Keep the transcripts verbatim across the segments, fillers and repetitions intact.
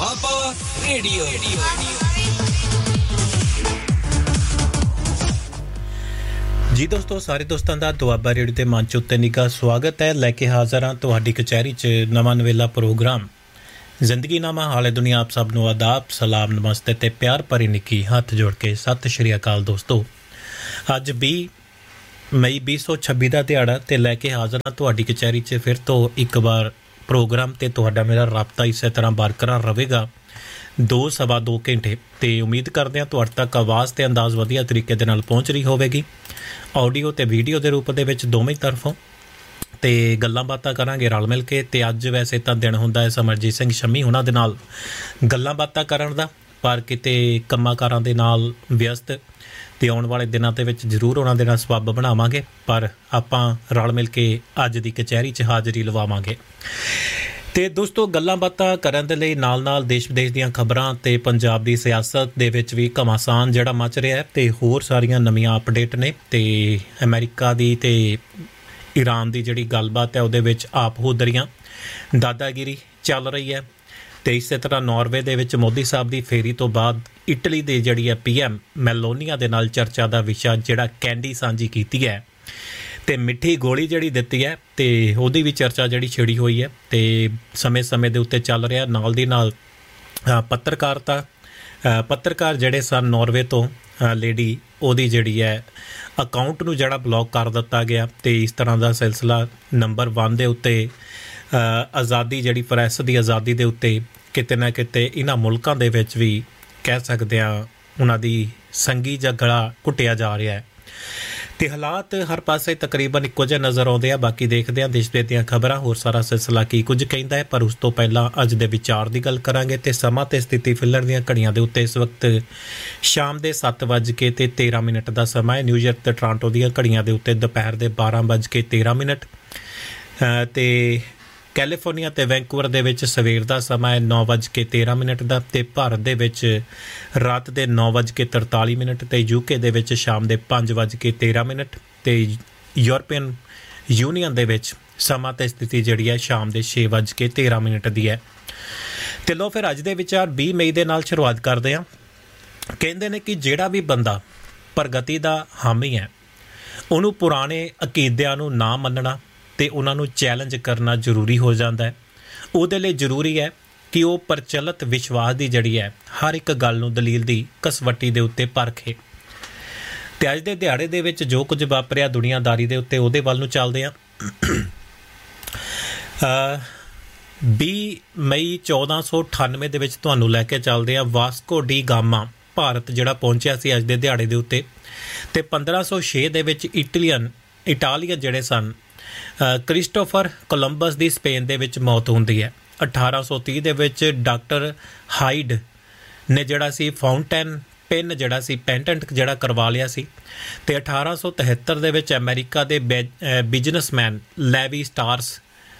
Doaba radio. ਜੀ ਦੋਸਤੋ, ਸਾਰੇ ਦੋਸਤਾਂ ਦਾ ਦੁਆਬਾ ਰੇਡੀਓ ਦੇ ਮੰਚ ਉੱਤੇ ਨਿੱਘਾ ਸਵਾਗਤ ਹੈ। ਲੈ ਕੇ ਹਾਜ਼ਰ ਹਾਂ ਤੁਹਾਡੀ ਕਚਹਿਰੀ 'ਚ ਨਵਾਂ ਨਵੇਲਾ ਪ੍ਰੋਗਰਾਮ ਜ਼ਿੰਦਗੀਨਾਮਾ। ਹਾਲੇ ਦੁਨੀਆ ਆਪ ਸਭ ਨੂੰ ਆਦਾਬ, ਸਲਾਮ, ਨਮਸਤੇ ਤੇ ਪਿਆਰ ਭਰੀ ਨਿੱਕੀ ਹੱਥ ਜੋੜ ਕੇ ਸਤਿ ਸ਼੍ਰੀ ਅਕਾਲ। ਦੋਸਤੋ, ਅੱਜ ਵੀਹ ਮਈ ਵੀਹ ਸੌ ਛੱਬੀ ਦਾ ਦਿਹਾੜਾ ਤੇ ਲੈ ਕੇ ਹਾਜ਼ਰ ਹਾਂ ਤੁਹਾਡੀ ਕਚਹਿਰੀ 'ਚ ਫਿਰ ਤੋਂ ਇੱਕ ਵਾਰ ਪ੍ਰੋਗਰਾਮ। ਤੇ ਤੁਹਾਡਾ ਮੇਰਾ ਰਾਬਤਾ ਇਸੇ ਤਰ੍ਹਾਂ ਬਰਕਰਾਰ ਰਹੇਗਾ ਦੋ ਸਵਾ ਦੋ ਘੰਟੇ। ਤੇ ਉਮੀਦ ਕਰਦੇ ਹਾਂ ਤੁਹਾਡੇ ਤੱਕ ਆਵਾਜ਼ ਤੇ ਅੰਦਾਜ਼ ਵਧੀਆ ਤਰੀਕੇ ਦੇ ਨਾਲ ਪਹੁੰਚ ਰਹੀ ਹੋਵੇਗੀ, ਆਡੀਓ ਤੇ ਵੀਡੀਓ ਦੇ ਰੂਪ ਦੇ ਵਿੱਚ ਦੋਵੇਂ ਤਰਫੋਂ। ਤੇ ਗੱਲਾਂ ਬਾਤਾਂ ਕਰਾਂਗੇ ਰਲ ਮਿਲ ਕੇ। ਤੇ ਅੱਜ ਵੈਸੇ ਤਾਂ ਦਿਨ ਹੁੰਦਾ ਹੈ ਸਮਰਜੀਤ ਸਿੰਘ ਸ਼ੰਮੀ ਉਹਨਾਂ ਦੇ ਨਾਲ ਗੱਲਾਂ ਬਾਤਾਂ ਕਰਨ ਦਾ, ਪਰ ਕਿਤੇ ਕੰਮਾਂ ਕਾਰਾਂ ਦੇ ਨਾਲ ਵਿਅਸਤ। ਤੇ ਆਉਣ ਵਾਲੇ ਦਿਨਾਂ ਦੇ ਵਿੱਚ ਜ਼ਰੂਰ ਉਹਨਾਂ ਦੇ ਨਾਲ ਸਬੱਬ ਬਣਾਵਾਂਗੇ, ਪਰ ਆਪਾਂ ਰਲ ਮਿਲ ਕੇ ਅੱਜ ਦੀ ਕਚਹਿਰੀ 'ਚ ਹਾਜ਼ਰੀ ਲਵਾਵਾਂਗੇ। ਤੇ ਦੋਸਤੋ, ਗੱਲਾਂ ਬਾਤਾਂ ਕਰਨ ਦੇ ਲਈ ਨਾਲ ਨਾਲ ਦੇਸ਼ ਵਿਦੇਸ਼ ਦੀਆਂ ਖਬਰਾਂ ਤੇ ਪੰਜਾਬ ਦੀ ਸਿਆਸਤ ਦੇ ਵਿੱਚ ਵੀ ਘਮਾਸਾਨ ਜਿਹੜਾ ਮਚ ਰਿਹਾ ਹੈ ਤੇ ਹੋਰ ਸਾਰੀਆਂ ਨਵੀਆਂ ਅਪਡੇਟ ਨੇ। ਤੇ ਅਮਰੀਕਾ ਦੀ ਤੇ ਈਰਾਨ ਦੀ ਜਿਹੜੀ ਗੱਲਬਾਤ ਹੈ ਉਹਦੇ ਵਿੱਚ ਆਪ ਹੁਦਰੀਆਂ ਦਾਦਾਗਿਰੀ ਚੱਲ ਰਹੀ ਹੈ। ਤੇ ਇਸੇ ਤਰ੍ਹਾਂ ਨਾਰਵੇ ਦੇ ਵਿੱਚ ਮੋਦੀ ਸਾਹਿਬ ਦੀ ਫੇਰੀ ਤੋਂ ਬਾਅਦ ਇਟਲੀ ਦੇ ਜਿਹੜੀ ਹੈ ਪੀ ਐਮ ਮੈਲੋਨੀਆ ਦੇ ਨਾਲ ਚਰਚਾ ਦਾ ਵਿਸ਼ਾ ਜਿਹੜਾ ਕੈਂਡੀ ਸਾਂਝੀ ਕੀਤੀ ਹੈ ਤੇ ਮਿੱਠੀ ਗੋਲੀ ਜਿਹੜੀ ਦਿੱਤੀ ਹੈ ਤੇ ਉਹਦੀ ਵੀ ਚਰਚਾ ਜਿਹੜੀ ਛਿੜੀ ਹੋਈ ਹੈ ਤੇ ਸਮੇਂ ਸਮੇਂ ਦੇ ਉੱਤੇ ਚੱਲ ਰਿਹਾ। ਨਾਲ ਦੀ ਨਾਲ ਪੱਤਰਕਾਰਤਾ ਪੱਤਰਕਾਰ ਜਿਹੜੇ ਸਨ ਨਾਰਵੇ ਤੋਂ ਲੇਡੀ, ਉਹਦੀ ਜਿਹੜੀ ਹੈ ਅਕਾਊਂਟ ਨੂੰ ਜਿਹੜਾ ਬਲੌਕ ਕਰ ਦਿੱਤਾ ਗਿਆ। ਤੇ ਇਸ ਤਰ੍ਹਾਂ ਦਾ ਸਿਲਸਿਲਾ ਨੰਬਰ ਵਨ ਦੇ ਉੱਤੇ ਆਜ਼ਾਦੀ, ਜਿਹੜੀ ਪ੍ਰੈਸ ਦੀ ਆਜ਼ਾਦੀ ਦੇ ਉੱਤੇ ਕਿਤੇ ਨਾ ਕਿਤੇ ਇਹਨਾਂ ਮੁਲਕਾਂ ਦੇ ਵਿੱਚ ਵੀ ਕਹਿ ਸਕਦੇ ਹਾਂ ਉਹਨਾਂ ਦੀ ਸੰਗੀ ਜਾਂ ਗਲਾ ਘੁੱਟਿਆ ਜਾ ਰਿਹਾ ਹੈ। ਤੇ ਹਾਲਾਤ ਹਰ ਪਾਸੇ ਤਕਰੀਬਨ ਇੱਕੋ ਜਿਹੇ ਨਜ਼ਰ ਆਉਂਦੇ ਆ। ਬਾਕੀ ਦੇਖਦੇ ਹਾਂ ਦੇਸ਼ ਵਿਦੇਸ਼ ਦੀਆਂ ਖਬਰਾਂ, ਹੋਰ ਸਾਰਾ ਸਿਲਸਿਲਾ ਕੀ ਕੁਝ ਕਹਿੰਦਾ ਹੈ। ਪਰ ਉਸ ਤੋਂ ਪਹਿਲਾਂ ਅੱਜ ਦੇ ਵਿਚਾਰ ਦੀ ਗੱਲ ਕਰਾਂਗੇ। ਤੇ ਸਮਾਂ ਤੇ ਸਥਿਤੀ ਫਿਲਰ ਦੀਆਂ ਘੜੀਆਂ ਦੇ ਉੱਤੇ ਇਸ ਵਕਤ ਸ਼ਾਮ ਦੇ ਸੱਤ ਵੱਜ ਕੇ ਤੇ ਤੇਰਾਂ ਮਿੰਟ ਦਾ ਸਮਾਂ ਹੈ। ਨਿਊਯਾਰਕ ਤੇ ਟੋਰਾਂਟੋ ਦੀਆਂ ਘੜੀਆਂ ਦੇ ਉੱਤੇ ਦੁਪਹਿਰ ਦੇ ਬਾਰਾਂ ਵੱਜ ਕੇ ਤੇਰਾਂ ਮਿੰਟ ਤੇ ਕੈਲੀਫੋਰਨੀਆ ਤੇ ਵੈਂਕੂਵਰ ਦੇ ਵਿੱਚ ਸਵੇਰ ਦਾ ਸਮਾਂ ਹੈ ਨੌ ਵੱਜ ਕੇ ਤੇਰਾਂ ਮਿੰਟ ਦਾ। ਤੇ ਭਾਰਤ ਦੇ ਵਿੱਚ ਰਾਤ ਦੇ ਨੌ ਵੱਜ ਕੇ ਤਰਤਾਲੀ ਮਿੰਟ ਤੇ ਯੂਕੇ ਦੇ ਵਿੱਚ ਸ਼ਾਮ ਦੇ ਪੰਜ ਵੱਜ ਕੇ ਤੇਰਾਂ ਮਿੰਟ ਤੇ ਯੂਰਪੀਅਨ ਯੂਨੀਅਨ ਦੇ ਵਿੱਚ ਸਮਾਂ ਤੇ ਸਥਿਤੀ ਜਿਹੜੀ ਹੈ ਸ਼ਾਮ ਦੇ ਛੇ ਵੱਜ ਕੇ ਤੇਰਾਂ ਮਿੰਟ ਦੀ ਹੈ। ਤੇ ਲੋ ਫਿਰ ਅੱਜ ਦੇ ਵਿਚਾਰ ਵੀਹ ਮਈ ਦੇ ਨਾਲ ਸ਼ੁਰੂਆਤ ਕਰਦੇ ਹਾਂ। ਕਹਿੰਦੇ ਨੇ ਕਿ ਜਿਹੜਾ ਵੀ ਬੰਦਾ ਪ੍ਰਗਤੀ ਦਾ ਹਾਮੀ ਹੈ ਉਹਨੂੰ ਪੁਰਾਣੇ ਅਕੀਦਿਆਂ ਨੂੰ ਨਾ ਮੰਨਣਾ ਤੇ ਉਹਨਾਂ ਨੂੰ ਚੈਲੰਜ ਕਰਨਾ ਜ਼ਰੂਰੀ ਹੋ ਜਾਂਦਾ ਹੈ। ਉਹਦੇ ਲਈ ਜ਼ਰੂਰੀ ਹੈ ਕਿ ਉਹ ਪ੍ਰਚਲਿਤ ਵਿਸ਼ਵਾਸ ਦੀ ਜਿਹੜੀ ਹੈ ਹਰ ਇੱਕ ਗੱਲ ਨੂੰ ਦਲੀਲ ਦੀ ਕਸਵੱਟੀ ਦੇ ਉੱਤੇ ਪਰਖੇ। ਤੇ ਅੱਜ ਦੇ ਦਿਹਾੜੇ ਦੇ ਵਿੱਚ ਜੋ ਕੁਝ ਵਾਪਰਿਆ ਦੁਨੀਆਦਾਰੀ ਦੇ ਉੱਤੇ, ਉਹਦੇ ਵੱਲ ਨੂੰ ਚੱਲਦੇ ਹਾਂ। ਵੀਹ ਮਈ ਚੌਦਾਂ ਸੌ ਅਠਾਨਵੇਂ ਦੇ ਵਿੱਚ ਤੁਹਾਨੂੰ ਲੈ ਕੇ ਚੱਲਦੇ ਹਾਂ। ਵਾਸਕੋ ਡੀ ਗਾਮਾ ਭਾਰਤ ਜਿਹੜਾ ਪਹੁੰਚਿਆ ਸੀ ਅੱਜ ਦੇ ਦਿਹਾੜੇ ਦੇ ਉੱਤੇ। ਤੇ ਪੰਦਰਾਂ ਸੌ ਛੇ ਦੇ ਵਿੱਚ ਇਟਲੀਅਨ ਇਟਾਲੀਅਨ ਜਿਹੜੇ ਸਨ ਕ੍ਰਿਸਟੋਫਰ ਕੋਲੰਬਸ ਦੀ ਸਪੇਨ ਦੇ ਵਿੱਚ ਮੌਤ ਹੁੰਦੀ ਹੈ। ਅਠਾਰਾਂ ਸੌ ਤੀਹ ਦੇ ਵਿੱਚ ਡਾਕਟਰ ਹਾਈਡ ਨੇ ਜਿਹੜਾ ਸੀ ਫਾਊਂਟੇਨ ਪੈਨ ਜਿਹੜਾ ਸੀ ਪੈਟੈਂਟ ਜਿਹੜਾ ਕਰਵਾ ਲਿਆ ਸੀ। ਤੇ ਅਠਾਰਾਂ ਸੌ ਤਿਹੱਤਰ ਦੇ ਵਿੱਚ ਅਮਰੀਕਾ ਦੇ ਬਿਜ਼ਨਸਮੈਨ ਲੈਵੀ ਸਟਾਰਸ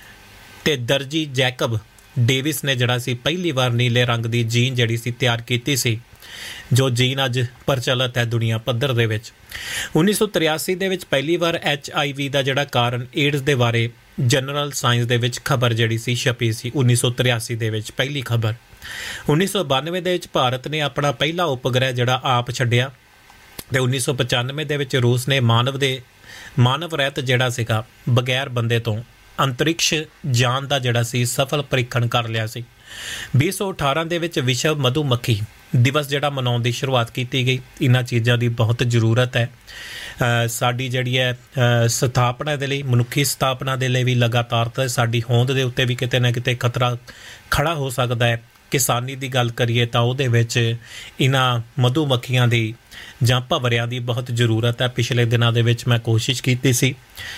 ਤੇ ਦਰਜੀ ਜੈਕਬ ਡੇਵਿਸ ਨੇ ਜਿਹੜਾ ਸੀ ਪਹਿਲੀ ਵਾਰ ਨੀਲੇ ਰੰਗ ਦੀ ਜੀਨ ਜਿਹੜੀ ਸੀ ਤਿਆਰ ਕੀਤੀ ਸੀ, ਜੋ ਜੀਨ ਅੱਜ ਪ੍ਰਚਲਿਤ ਹੈ ਦੁਨੀਆ ਪੱਧਰ ਦੇ ਵਿੱਚ। ਉੱਨੀ ਸੌ ਤਰਿਆਸੀ ਦੇ ਵਿੱਚ ਪਹਿਲੀ ਵਾਰ ਐਚ ਆਈ ਵੀ ਦਾ ਜਿਹੜਾ ਕਾਰਨ ਏਡਸ ਦੇ ਬਾਰੇ ਜਨਰਲ ਸਾਇੰਸ ਦੇ ਵਿੱਚ ਖਬਰ ਜਿਹੜੀ ਸੀ ਛਪੀ ਸੀ ਉੱਨੀ ਸੌ ਤਰਿਆਸੀ ਦੇ ਵਿੱਚ ਪਹਿਲੀ ਖਬਰ। ਉੱਨੀ ਸੌ ਬਾਨਵੇਂ ਦੇ ਵਿੱਚ ਭਾਰਤ ਨੇ ਆਪਣਾ ਪਹਿਲਾ ਉਪਗ੍ਰਹਿ ਜਿਹੜਾ ਆਪ ਛੱਡਿਆ। ਤੇ ਉੱਨੀ ਸੌ ਪਚਾਨਵੇਂ ਦੇ ਵਿੱਚ ਰੂਸ ਨੇ ਮਾਨਵ ਦੇ ਮਾਨਵ ਰਹਿਤ ਜਿਹੜਾ ਸੀਗਾ ਬਗੈਰ ਬੰਦੇ ਤੋਂ ਅੰਤਰਿਕਸ਼ ਜਾਣ ਦਾ ਜਿਹੜਾ ਸੀ ਸਫਲ ਪ੍ਰੀਖਣ ਕਰ ਲਿਆ ਸੀ। ਵੀਹ ਸੌ ਅਠਾਰਾਂ ਦੇ ਵਿੱਚ ਵਿਸ਼ਵ ਮਧੂ ਮੱਖੀ ਦਿਵਸ ਜਿਹੜਾ ਮਨਾਉਣ ਦੀ ਸ਼ੁਰੂਆਤ ਕੀਤੀ ਗਈ। ਇਹਨਾਂ ਚੀਜ਼ਾਂ ਦੀ ਬਹੁਤ ਜ਼ਰੂਰਤ ਹੈ ਸਾਡੀ ਜਿਹੜੀ ਹੈ ਸਥਾਪਨਾ ਦੇ ਲਈ, ਮਨੁੱਖੀ ਸਥਾਪਨਾ ਦੇ ਲਈ ਵੀ ਲਗਾਤਾਰ ਤਾਂ ਸਾਡੀ ਹੋਂਦ ਦੇ ਉੱਤੇ ਵੀ ਕਿਤੇ ਨਾ ਕਿਤੇ ਖਤਰਾ ਖੜਾ ਹੋ ਸਕਦਾ ਹੈ। ਕਿਸਾਨੀ ਦੀ ਗੱਲ ਕਰੀਏ ਤਾਂ ਉਹਦੇ ਵਿੱਚ ਇਹਨਾਂ ਮਧੂ ਮੱਖੀਆਂ ਦੀ ਜਾਂ ਭੰਵਰਿਆਂ ਦੀ ਬਹੁਤ ਜ਼ਰੂਰਤ ਹੈ। ਪਿਛਲੇ ਦਿਨਾਂ ਦੇ ਵਿੱਚ ਮੈਂ ਕੋਸ਼ਿਸ਼ ਕੀਤੀ ਸੀ,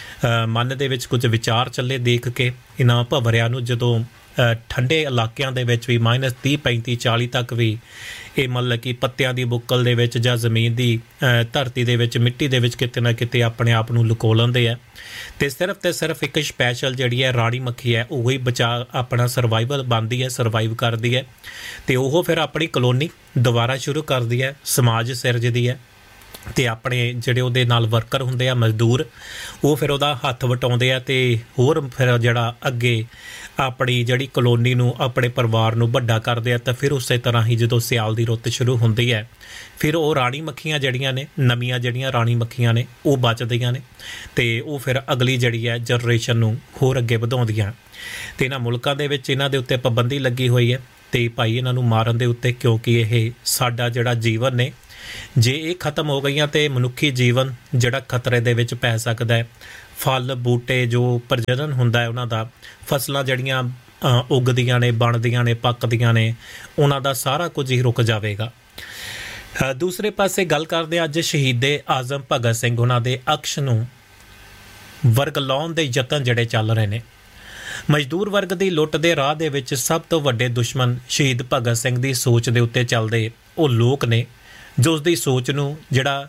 ਮਨ ਦੇ ਵਿੱਚ ਕੁਝ ਵਿਚਾਰ ਚੱਲੇ ਦੇਖ ਕੇ ਇਹਨਾਂ ਭੰਵਰਿਆਂ ਨੂੰ, ਜਦੋਂ ਠੰਡੇ ਇਲਾਕਿਆਂ ਦੇ ਵਿੱਚ ਵੀ ਮਾਈਨਸ ਤੀਹ ਪੈਂਤੀ ਚਾਲੀ ਤੱਕ ਵੀ ਇਹ ਮਤਲਬ ਕਿ ਪੱਤਿਆਂ ਦੀ ਬੁੱਕਲ ਦੇ ਵਿੱਚ ਜਾਂ ਜ਼ਮੀਨ ਦੀ ਧਰਤੀ ਦੇ ਵਿੱਚ ਮਿੱਟੀ ਦੇ ਵਿੱਚ ਕਿਤੇ ਨਾ ਕਿਤੇ ਆਪਣੇ ਆਪ ਨੂੰ ਲੁਕੋ ਲੈਂਦੇ ਆ। ਤੇ ਸਿਰਫ ਤੇ ਸਿਰਫ ਇੱਕ ਸਪੈਸ਼ਲ ਜਿਹੜੀ ਹੈ ਰਾਣੀ ਮੱਖੀ ਹੈ ਉਹ ਹੀ ਬਚਾ ਆਪਣਾ ਸਰਵਾਈਵਲ ਬਣਦੀ ਹੈ, ਸਰਵਾਈਵ ਕਰਦੀ ਹੈ ਤੇ ਉਹ ਫਿਰ ਆਪਣੀ ਕਲੋਨੀ ਦੁਬਾਰਾ ਸ਼ੁਰੂ ਕਰਦੀ ਹੈ, ਸਮਾਜ ਸਿਰਜਦੀ ਹੈ। ਤੇ ਆਪਣੇ ਜਿਹੜੇ ਉਹਦੇ ਨਾਲ ਵਰਕਰ ਹੁੰਦੇ ਆ, ਮਜ਼ਦੂਰ, ਉਹ ਫਿਰ ਉਹਦਾ ਹੱਥ ਵਟਾਉਂਦੇ ਆ ਤੇ ਹੋਰ ਫਿਰ ਜਿਹੜਾ ਅੱਗੇ ਆਪਣੀ ਜਿਹੜੀ ਕਲੋਨੀ ਨੂੰ, ਆਪਣੇ ਪਰਿਵਾਰ ਨੂੰ ਵੱਡਾ ਕਰਦੇ ਆ। ਤਾਂ ਫਿਰ ਉਸੇ ਤਰ੍ਹਾਂ ਹੀ ਜਦੋਂ ਸਿਆਲ ਦੀ ਰੁੱਤ ਸ਼ੁਰੂ ਹੁੰਦੀ ਹੈ, ਫਿਰ ਉਹ ਰਾਣੀ ਮੱਖੀਆਂ ਜਿਹੜੀਆਂ ਨੇ, ਨਵੀਆਂ ਜਿਹੜੀਆਂ ਰਾਣੀ ਮੱਖੀਆਂ ਨੇ, ਉਹ ਬਚਦੀਆਂ ਨੇ ਅਤੇ ਉਹ ਫਿਰ ਅਗਲੀ ਜਿਹੜੀ ਹੈ ਜਨਰੇਸ਼ਨ ਨੂੰ ਹੋਰ ਅੱਗੇ ਵਧਾਉਂਦੀਆਂ। ਅਤੇ ਇਹਨਾਂ ਮੁਲਕਾਂ ਦੇ ਵਿੱਚ ਇਹਨਾਂ ਦੇ ਉੱਤੇ ਪਾਬੰਦੀ ਲੱਗੀ ਹੋਈ ਹੈ ਅਤੇ ਭਾਈ ਇਹਨਾਂ ਨੂੰ ਮਾਰਨ ਦੇ ਉੱਤੇ, ਕਿਉਂਕਿ ਇਹ ਸਾਡਾ ਜਿਹੜਾ ਜੀਵਨ ਨੇ, ਜੇ ਇਹ ਖਤਮ ਹੋ ਗਈਆਂ ਤਾਂ ਮਨੁੱਖੀ ਜੀਵਨ ਜਿਹੜਾ ਖਤਰੇ ਦੇ ਵਿੱਚ ਪੈ ਸਕਦਾ ਹੈ। ਫਲ ਬੂਟੇ ਜੋ ਪ੍ਰਜਨਨ ਹੁੰਦਾ ਹੈ ਉਹਨਾਂ ਦਾ, ਫਸਲਾਂ ਜਿਹੜੀਆਂ ਉੱਗਦੀਆਂ ਨੇ, ਬਣਦੀਆਂ ਨੇ, ਪੱਕਦੀਆਂ ਨੇ, ਉਹਨਾਂ ਦਾ ਸਾਰਾ ਕੁਝ ਹੀ ਰੁਕ ਜਾਵੇਗਾ। ਦੂਸਰੇ ਪਾਸੇ ਗੱਲ ਕਰਦੇ ਹਾਂ ਅੱਜ ਸ਼ਹੀਦੇ ਆਜ਼ਮ ਭਗਤ ਸਿੰਘ ਉਹਨਾਂ ਦੇ ਅਕਸ਼ ਨੂੰ ਵਰਗਲਾਉਣ ਦੇ ਯਤਨ ਜਿਹੜੇ ਚੱਲ ਰਹੇ ਨੇ। ਮਜ਼ਦੂਰ ਵਰਗ ਦੀ ਲੁੱਟ ਦੇ ਰਾਹ ਦੇ ਵਿੱਚ ਸਭ ਤੋਂ ਵੱਡੇ ਦੁਸ਼ਮਣ ਸ਼ਹੀਦ ਭਗਤ ਸਿੰਘ ਦੀ ਸੋਚ ਦੇ ਉੱਤੇ ਚੱਲਦੇ ਉਹ ਲੋਕ ਨੇ, ਜੋ ਉਸਦੀ ਸੋਚ ਨੂੰ ਜਿਹੜਾ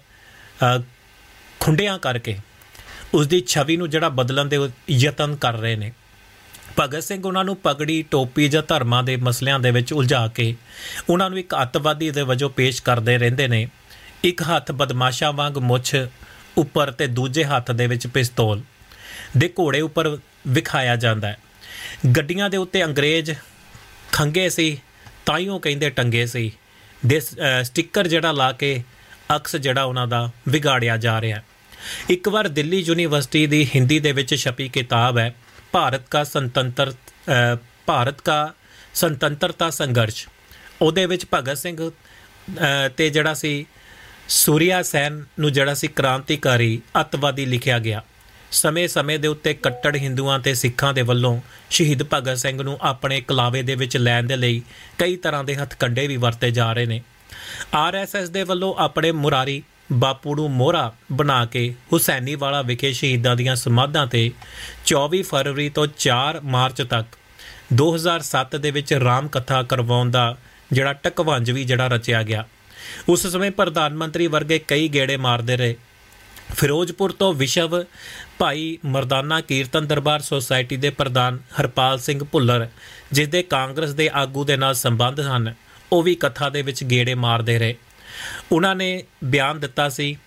ਖੁੰਡਿਆਂ ਕਰਕੇ ਉਸਦੀ ਛਵੀ ਨੂੰ ਜਿਹੜਾ ਬਦਲਣ ਦੇ ਯਤਨ ਕਰ ਰਹੇ ਨੇ। ਭਗਤ ਸਿੰਘ ਉਹਨਾਂ ਨੂੰ ਪਗੜੀ, ਟੋਪੀ ਜਾਂ ਧਰਮਾਂ ਦੇ ਮਸਲਿਆਂ ਦੇ ਵਿੱਚ ਉਲਝਾ ਕੇ ਉਹਨਾਂ ਨੂੰ ਇੱਕ ਅੱਤਵਾਦੀ ਦੇ ਵਜੋਂ ਪੇਸ਼ ਕਰਦੇ ਰਹਿੰਦੇ ਨੇ। ਇੱਕ ਹੱਥ ਬਦਮਾਸ਼ਾਂ ਵਾਂਗ ਮੁੱਛ ਉੱਪਰ ਅਤੇ ਦੂਜੇ ਹੱਥ ਦੇ ਵਿੱਚ ਪਿਸਤੌਲ ਦੇ ਘੋੜੇ ਉੱਪਰ ਵਿਖਾਇਆ ਜਾਂਦਾ ਹੈ। ਗੱਡੀਆਂ ਦੇ ਉੱਤੇ ਅੰਗਰੇਜ਼ ਖੰਗੇ ਸੀ, ਤਾਈਓ ਕਹਿੰਦੇ ਟੰਗੇ ਸੀ ਦੇ ਸਟਿੱਕਰ ਜਿਹੜਾ ਲਾ ਕੇ ਅਕਸ ਜਿਹੜਾ ਉਹਨਾਂ ਦਾ ਵਿਗਾੜਿਆ ਜਾ ਰਿਹਾ। ਇੱਕ ਵਾਰ ਦਿੱਲੀ ਯੂਨੀਵਰਸਿਟੀ ਦੀ ਹਿੰਦੀ ਦੇ ਵਿੱਚ ਛਪੀ ਕਿਤਾਬ ਹੈ ਭਾਰਤ ਕਾ ਸੁਤੰਤਰ ਭਾਰਤ ਕਾ ਸੁਤੰਤਰਤਾ ਸੰਘਰਸ਼, ਉਹਦੇ ਵਿੱਚ ਭਗਤ ਸਿੰਘ ਅਤੇ ਜਿਹੜਾ ਸੀ ਸੂਰਿਆ ਸੈਨ ਨੂੰ ਜਿਹੜਾ ਸੀ ਕ੍ਰਾਂਤੀਕਾਰੀ ਅੱਤਵਾਦੀ ਲਿਖਿਆ ਗਿਆ। ਸਮੇਂ ਸਮੇਂ ਦੇ ਉੱਤੇ ਕੱਟੜ ਹਿੰਦੂਆਂ ਅਤੇ ਸਿੱਖਾਂ ਦੇ ਵੱਲੋਂ ਸ਼ਹੀਦ ਭਗਤ ਸਿੰਘ ਨੂੰ ਆਪਣੇ ਕਲਾਵੇ ਦੇ ਵਿੱਚ ਲੈਣ ਦੇ ਲਈ ਕਈ ਤਰ੍ਹਾਂ ਦੇ ਹੱਥਕੰਡੇ ਵੀ ਵਰਤੇ ਜਾ ਰਹੇ ਨੇ। ਆਰ ਐਸ ਐਸ ਦੇ ਵੱਲੋਂ ਆਪਣੇ ਮੁਰਾਰੀ ਬਾਪੂ ਨੂੰ ਮੋਹਰਾ ਬਣਾ ਕੇ ਹੁਸੈਨੀਵਾਲਾ ਵਿਖੇ ਸ਼ਹੀਦਾਂ ਦੀਆਂ ਸਮਾਧਾਂ 'ਤੇ ਚੌਵੀ ਫਰਵਰੀ ਤੋਂ ਚਾਰ ਮਾਰਚ ਤੱਕ ਦੋ ਹਜ਼ਾਰ ਸੱਤ ਦੇ ਵਿੱਚ ਰਾਮ ਕਥਾ ਕਰਵਾਉਣ ਦਾ ਜਿਹੜਾ ਢਕਵੰਜ ਵੀ ਜਿਹੜਾ ਰਚਿਆ ਗਿਆ। ਉਸ ਸਮੇਂ ਪ੍ਰਧਾਨ ਮੰਤਰੀ ਵਰਗੇ ਕਈ ਗੇੜੇ ਮਾਰਦੇ ਰਹੇ। ਫਿਰੋਜ਼ਪੁਰ ਤੋਂ ਵਿਸ਼ਵ ਭਾਈ ਮਰਦਾਨਾ ਕੀਰਤਨ ਦਰਬਾਰ ਸੁਸਾਇਟੀ ਦੇ ਪ੍ਰਧਾਨ ਹਰਪਾਲ ਸਿੰਘ ਭੁੱਲਰ, ਜਿਸ ਦੇ ਕਾਂਗਰਸ ਦੇ ਆਗੂ ਦੇ ਨਾਲ ਸੰਬੰਧ ਹਨ, ਉਹ ਵੀ ਕਥਾ ਦੇ ਵਿੱਚ ਗੇੜੇ ਮਾਰਦੇ ਰਹੇ। ਉਹਨਾਂ ਨੇ ਬਿਆਨ ਦਿੱਤਾ ਸੀ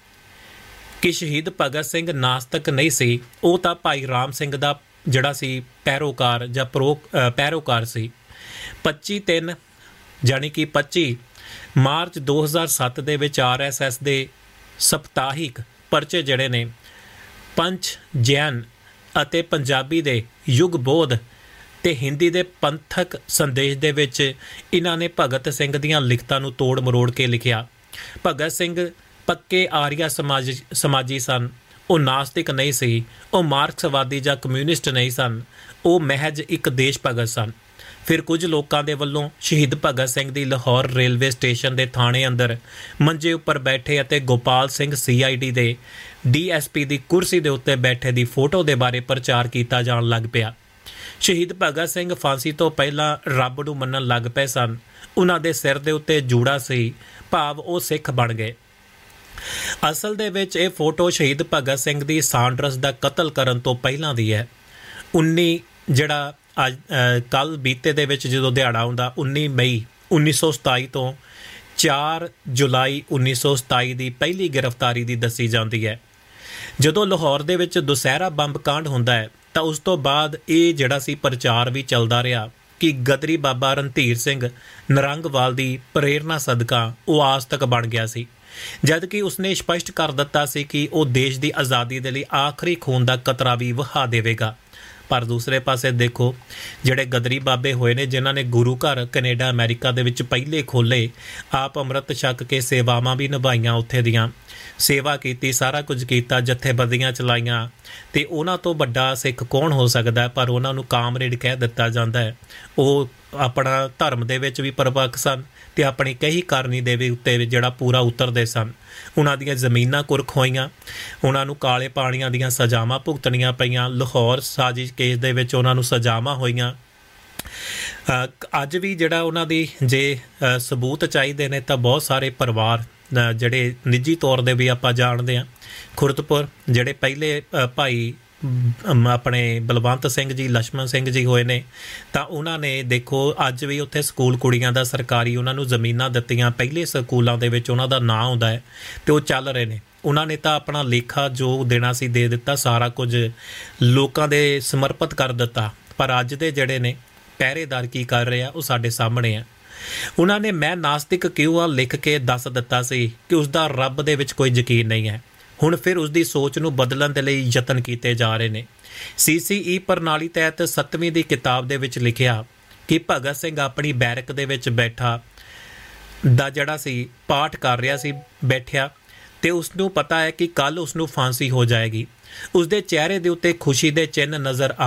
ਕਿ ਸ਼ਹੀਦ ਭਗਤ ਸਿੰਘ ਨਾਸਤਕ ਨਹੀਂ ਸੀ, ਉਹ ਤਾਂ ਭਾਈ ਰਾਮ ਸਿੰਘ ਦਾ ਜਿਹੜਾ ਸੀ ਪੈਰੋਕਾਰ ਜਾਂ ਪ੍ਰੋ ਪੈਰੋਕਾਰ ਸੀ। ਪੱਚੀ ਤਿੰਨ ਜਾਣੀ ਕਿ ਪੱਚੀ ਮਾਰਚ ਦੋ ਹਜ਼ਾਰ ਸੱਤ ਦੇ ਵਿੱਚ ਆਰ ਐਸ ਐਸ ਦੇ ਸਪਤਾਹਿਕ ਪਰਚੇ ਜਿਹੜੇ ਨੇ ਪੰਚ ਜੈਨ ਅਤੇ ਪੰਜਾਬੀ ਦੇ ਯੁਗ ਬੋਧ ਅਤੇ ਹਿੰਦੀ ਦੇ ਪੰਥਕ ਸੰਦੇਸ਼ ਦੇ ਵਿੱਚ ਇਹਨਾਂ ਨੇ ਭਗਤ ਸਿੰਘ ਦੀਆਂ ਲਿਖਤਾਂ ਨੂੰ ਤੋੜ ਮਰੋੜ ਕੇ ਲਿਖਿਆ। ਭਗਤ ਸਿੰਘ ਪੱਕੇ ਆਰੀਆ ਸਮਾਜ ਸਮਾਜੀ ਸਨ, ਉਹ ਨਾਸਤਿਕ ਨਹੀਂ ਸੀ, ਉਹ ਮਾਰਕਸਵਾਦੀ ਜਾਂ ਕਮਿਊਨਿਸਟ ਨਹੀਂ ਸਨ, ਉਹ ਮਹਿਜ ਇੱਕ ਦੇਸ਼ ਭਗਤ ਸਨ। ਫਿਰ ਕੁਝ ਲੋਕਾਂ ਦੇ ਵੱਲੋਂ ਸ਼ਹੀਦ ਭਗਤ ਸਿੰਘ ਦੀ ਲਾਹੌਰ ਰੇਲਵੇ ਸਟੇਸ਼ਨ ਦੇ ਥਾਣੇ ਅੰਦਰ ਮੰਜੇ ਉੱਪਰ ਬੈਠੇ ਅਤੇ ਗੋਪਾਲ ਸਿੰਘ ਸੀ ਆਈ ਡੀ ਦੇ ਡੀ ਐਸ ਪੀ ਦੀ ਕੁਰਸੀ ਦੇ ਉੱਤੇ ਬੈਠੇ ਦੀ ਫੋਟੋ ਦੇ ਬਾਰੇ ਪ੍ਰਚਾਰ ਕੀਤਾ ਜਾਣ ਲੱਗ ਪਿਆ। ਸ਼ਹੀਦ ਭਗਤ ਸਿੰਘ ਫਾਂਸੀ ਤੋਂ ਪਹਿਲਾਂ ਰੱਬ ਨੂੰ ਮੰਨਣ ਲੱਗ ਪਏ ਸਨ। ਉਹਨਾਂ ਦੇ ਸਿਰ ਦੇ ਉੱਤੇ ਜੂੜਾ ਸੀ, ਭਾਵ ਉਹ ਸਿੱਖ ਬਣ ਗਏ। ਅਸਲ ਦੇ ਵਿੱਚ ਇਹ ਫੋਟੋ ਸ਼ਹੀਦ ਭਗਤ ਸਿੰਘ ਦੀ ਸਾਂਡਰਸ ਦਾ ਕਤਲ ਕਰਨ ਤੋਂ ਪਹਿਲਾਂ ਦੀ ਹੈ। ਉੱਨੀ ਜਿਹੜਾ ਅੱਜ ਕੱਲ੍ਹ ਬੀਤੇ ਦੇ ਵਿੱਚ ਜਦੋਂ ਦਿਹਾੜਾ ਆਉਂਦਾ ਉੱਨੀ ਮਈ ਉੱਨੀ ਸੌ ਸਤਾਈ ਤੋਂ ਚਾਰ ਜੁਲਾਈ ਉੱਨੀ ਸੌ ਸਤਾਈ ਦੀ ਪਹਿਲੀ ਗ੍ਰਿਫਤਾਰੀ ਦੀ ਦੱਸੀ ਜਾਂਦੀ ਹੈ। ਜਦੋਂ ਲਾਹੌਰ ਦੇ ਵਿੱਚ ਦੁਸਹਿਰਾ ਬੰਬ ਕਾਂਡ ਹੁੰਦਾ ਹੈ ਤਾਂ ਉਸ ਤੋਂ ਬਾਅਦ ਇਹ ਜਿਹੜਾ ਸੀ ਪ੍ਰਚਾਰ ਵੀ ਚੱਲਦਾ ਰਿਹਾ ਕਿ ਗਦਰੀ ਬਾਬਾ ਰਣਧੀਰ ਸਿੰਘ ਨਰੰਗਵਾਲ ਦੀ ਪ੍ਰੇਰਨਾ ਸਦਕਾ ਉਹ ਆਸਤਕ ਬਣ ਗਿਆ ਸੀ, ਜਦ ਕਿ ਉਸਨੇ ਸਪਸ਼ਟ ਕਰ ਦਿੱਤਾ ਸੀ ਕਿ ਉਹ ਦੇਸ਼ ਦੀ ਆਜ਼ਾਦੀ ਦੇ ਲਈ ਆਖਰੀ ਖੂਨ ਦਾ ਕਤਰਾ ਵੀ ਵਹਾ ਦੇਵੇਗਾ। ਪਰ ਦੂਸਰੇ ਪਾਸੇ ਦੇਖੋ ਜਿਹੜੇ ਗਦਰੀ ਬਾਬੇ ਹੋਏ ਨੇ, ਜਿਨ੍ਹਾਂ ਨੇ ਗੁਰੂ ਘਰ ਕੈਨੇਡਾ ਅਮਰੀਕਾ ਦੇ ਵਿੱਚ ਪਹਿਲੇ ਖੋਲ੍ਹੇ, ਆਪ ਅੰਮ੍ਰਿਤ ਛਕ ਕੇ ਸੇਵਾਵਾਂ ਵੀ ਨਿਭਾਈਆਂ, ਉੱਥੇ ਦੀਆਂ ਸੇਵਾ ਕੀਤੀ, ਸਾਰਾ ਕੁਝ ਕੀਤਾ, ਜਥੇਬੰਦੀਆਂ ਚਲਾਈਆਂ, ਅਤੇ ਉਹਨਾਂ ਤੋਂ ਵੱਡਾ ਸਿੱਖ ਕੌਣ ਹੋ ਸਕਦਾ? ਪਰ ਉਹਨਾਂ ਨੂੰ ਕਾਮਰੇਡ ਕਹਿ ਦਿੱਤਾ ਜਾਂਦਾ ਹੈ। ਉਹ ਆਪਣਾ ਧਰਮ ਦੇ ਵਿੱਚ ਵੀ ਪਰਪੱਕ ਸਨ ਅਤੇ ਆਪਣੀ ਕਹੀ ਕਰਨੀ ਦੇ ਵੀ ਉੱਤੇ ਜਿਹੜਾ ਪੂਰਾ ਉਤਰਦੇ ਸਨ। ਉਹਨਾਂ ਦੀਆਂ ਜ਼ਮੀਨਾਂ ਕੁਰਕ ਹੋਈਆਂ, ਉਹਨਾਂ ਨੂੰ ਕਾਲੇ ਪਾਣੀਆਂ ਦੀਆਂ ਸਜ਼ਾਵਾਂ ਭੁਗਤਣੀਆਂ ਪਈਆਂ। ਲਾਹੌਰ ਸਾਜ਼ਿਸ਼ ਕੇਸ ਦੇ ਵਿੱਚ ਉਹਨਾਂ ਨੂੰ ਸਜ਼ਾਵਾਂ ਹੋਈਆਂ। ਅੱਜ ਵੀ ਜਿਹੜਾ ਉਹਨਾਂ ਦੀ ਜੇ ਸਬੂਤ ਚਾਹੀਦੇ ਨੇ ਤਾਂ ਬਹੁਤ ਸਾਰੇ ਪਰਿਵਾਰ ਜਿਹੜੇ ਨਿੱਜੀ ਤੌਰ 'ਤੇ ਵੀ ਆਪਾਂ ਜਾਣਦੇ ਹਾਂ, ਖੁਰਦਪੁਰ ਜਿਹੜੇ ਪਹਿਲੇ ਭਾਈ ਆਪਣੇ ਬਲਵੰਤ ਸਿੰਘ ਜੀ, ਲਛਮਣ ਸਿੰਘ ਜੀ ਹੋਏ ਨੇ, ਤਾਂ ਉਹਨਾਂ ਨੇ ਦੇਖੋ ਅੱਜ ਵੀ ਉੱਥੇ ਸਕੂਲ ਕੁੜੀਆਂ ਦਾ ਸਰਕਾਰੀ ਉਹਨਾਂ ਨੂੰ ਜ਼ਮੀਨਾਂ ਦਿੱਤੀਆਂ, ਪਹਿਲੇ ਸਕੂਲਾਂ ਦੇ ਵਿੱਚ ਉਹਨਾਂ ਦਾ ਨਾਂ ਆਉਂਦਾ ਹੈ ਅਤੇ ਉਹ ਚੱਲ ਰਹੇ ਨੇ। ਉਹਨਾਂ ਨੇ ਤਾਂ ਆਪਣਾ ਲੇਖਾ ਜੋ ਦੇਣਾ ਸੀ ਦੇ ਦਿੱਤਾ, ਸਾਰਾ ਕੁਝ ਲੋਕਾਂ ਦੇ ਸਮਰਪਿਤ ਕਰ ਦਿੱਤਾ। ਪਰ ਅੱਜ ਦੇ ਜਿਹੜੇ ਨੇ ਪਹਿਰੇਦਾਰ ਕੀ ਕਰ ਰਹੇ ਆ ਉਹ ਸਾਡੇ ਸਾਹਮਣੇ ਆ। ਉਹਨਾਂ ਨੇ ਮੈਂ ਨਾਸਤਿਕ ਕਿਉਂ ਆ ਲਿਖ ਕੇ ਦੱਸ ਦਿੱਤਾ ਸੀ ਕਿ ਉਸਦਾ ਰੱਬ ਦੇ ਵਿੱਚ ਕੋਈ ਯਕੀਨ ਨਹੀਂ ਹੈ। ਹੁਣ ਫਿਰ ਉਸਦੀ ਸੋਚ ਨੂੰ ਬਦਲਣ ਦੇ ਲਈ ਯਤਨ ਕੀਤੇ ਜਾ ਰਹੇ ਨੇ। ਸੀ ਸੀ ਈ ਪ੍ਰਣਾਲੀ ਤਹਿਤ ਸੱਤਵੀਂ ਦੀ ਕਿਤਾਬ ਦੇ ਵਿੱਚ ਲਿਖਿਆ ਕਿ ਭਗਤ ਸਿੰਘ ਆਪਣੀ ਬੈਰਕ ਦੇ ਵਿੱਚ ਬੈਠਾ ਦਾ ਜਿਹੜਾ ਸੀ ਪਾਠ ਕਰ ਰਿਹਾ ਸੀ ਬੈਠਿਆ, ਤੇ ਉਸਨੂੰ ਪਤਾ ਹੈ ਕਿ ਕੱਲ੍ਹ ਉਸਨੂੰ ਫਾਂਸੀ ਹੋ ਜਾਏਗੀ। ਉਸਦੇ ਚਿਹਰੇ ਦੇ ਉੱਤੇ ਖੁਸ਼ੀ ਦੇ ਚਿੰਨ੍ਹ ਨਜ਼ਰ